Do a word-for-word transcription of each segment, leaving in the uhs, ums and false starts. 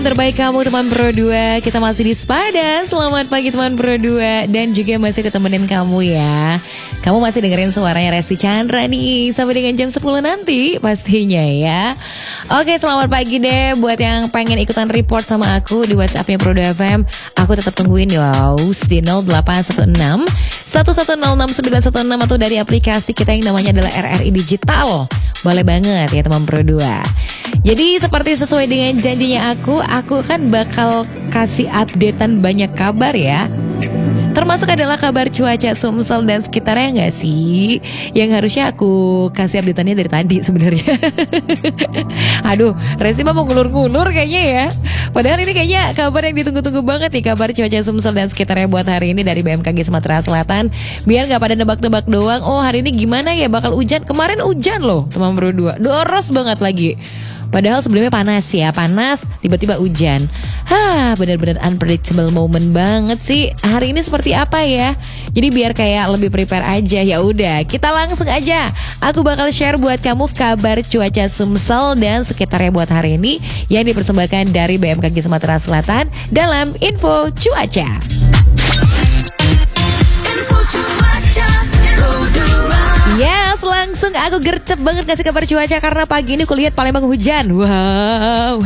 Terbaik kamu teman Pro dua. Kita masih di Sepada. Selamat pagi teman Pro dua. Dan juga masih ditemenin kamu ya. Kamu masih dengerin suaranya Resti Chandra nih sampai dengan jam sepuluh nanti pastinya ya. Oke, selamat pagi deh buat yang pengen ikutan report sama aku di WhatsAppnya Pro dua F M. Aku tetap tungguin ya di nol delapan satu enam satu satu nol enam sembilan satu enam atau dari aplikasi kita yang namanya adalah R R I Digital. Boleh banget ya teman Pro dua. Jadi seperti sesuai dengan janjinya aku, aku kan bakal kasih updatean banyak kabar ya. Termasuk adalah kabar cuaca Sumsel dan sekitarnya gak sih? Yang harusnya aku kasih updateannya dari tadi sebenarnya. Aduh, Resi mah mau ngulur-ngulur kayaknya ya. Padahal ini kayaknya kabar yang ditunggu-tunggu banget nih. Kabar cuaca Sumsel dan sekitarnya buat hari ini dari B M K G Sumatera Selatan. Biar gak pada nebak-nebak doang. Oh, hari ini gimana ya, bakal hujan. Kemarin hujan loh teman Pro dua. Doros banget lagi. Padahal sebelumnya panas ya, panas, tiba-tiba hujan. Hah, benar-benar unpredictable moment banget sih. Hari ini seperti apa ya? Jadi biar kayak lebih prepare aja. Ya udah, kita langsung aja. Aku bakal share buat kamu kabar cuaca Sumsel dan sekitarnya buat hari ini yang dipersembahkan dari B M K G Sumatera Selatan dalam Info Cuaca. Info Cuaca Pro dua. Yes, langsung aku gercep banget kasih kabar cuaca karena pagi ini kulihat Palembang hujan. Wow.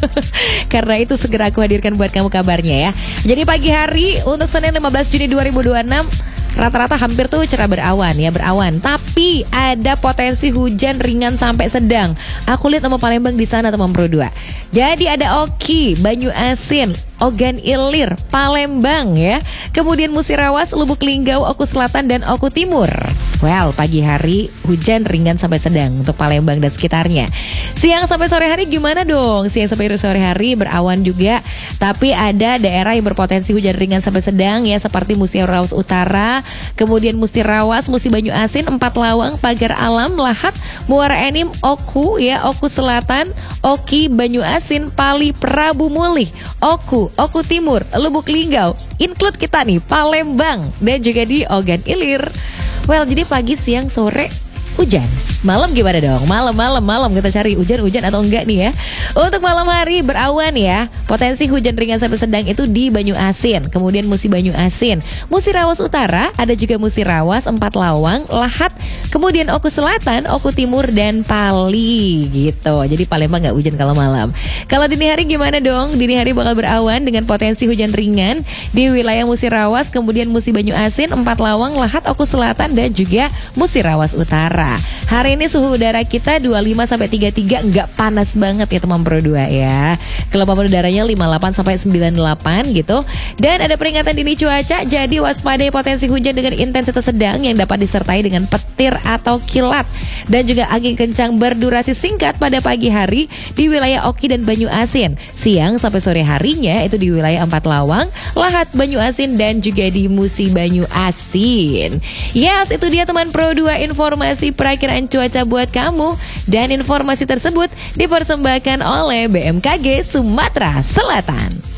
Karena itu segera aku hadirkan buat kamu kabarnya ya. Jadi pagi hari untuk Senin lima belas Juni dua ribu dua puluh enam rata-rata hampir tuh cerah berawan ya, berawan. Tapi ada potensi hujan ringan sampai sedang. Aku lihat nama Palembang di sana teman Pro dua. Jadi ada Oki, Banyu Asin, Ogan Ilir, Palembang ya. Kemudian Musirawas, Lubuk Linggau, Oku Selatan dan Oku Timur. Well, pagi hari hujan ringan sampai sedang untuk Palembang dan sekitarnya. Siang sampai sore hari gimana dong? Siang sampai sore hari berawan juga, tapi ada daerah yang berpotensi hujan ringan sampai sedang ya, seperti Musirawas Utara, kemudian Musirawas, Musi Banyu Asin, Empat Lawang, Pagar Alam, Lahat, Muara Enim, Oku ya, Oku Selatan, Oki, Banyu Asin, Pali, Prabu Mulih, Oku, Oku Timur, Lubuk Linggau, include kita nih Palembang dan juga di Ogan Ilir. Well, jadi pagi, siang, sore hujan. Malam gimana dong? Malam, malam, malam kita cari hujan-hujan atau enggak nih ya. Untuk malam hari berawan ya. Potensi hujan ringan sampai sedang itu di Banyu Asin, kemudian Musi Banyu Asin, Musirawas Utara, ada juga Musirawas, Empat Lawang, Lahat, kemudian Oku Selatan, Oku Timur dan Pali gitu. Jadi Palembang nggak hujan kalau malam. Kalau dini hari gimana dong? Dini hari bakal berawan dengan potensi hujan ringan di wilayah Musirawas, kemudian Musi Banyu Asin, Empat Lawang, Lahat, Oku Selatan dan juga Musirawas Utara. Hari ini suhu udara kita dua puluh lima sampai tiga puluh tiga, enggak panas banget ya teman Pro dua ya. Kelembapan udaranya lima puluh delapan sampai sembilan puluh delapan gitu. Dan ada peringatan dini cuaca, jadi waspadai potensi hujan dengan intensitas sedang yang dapat disertai dengan petir atau kilat dan juga angin kencang berdurasi singkat pada pagi hari di wilayah Oki dan Banyu Asin. Siang sampai sore harinya itu di wilayah Empat Lawang, Lahat, Banyu Asin dan juga di Musi Banyu Asin. Yes, itu dia teman Pro dua informasi perakiraan cuaca buat kamu, dan informasi tersebut dipersembahkan oleh B M K G Sumatera Selatan.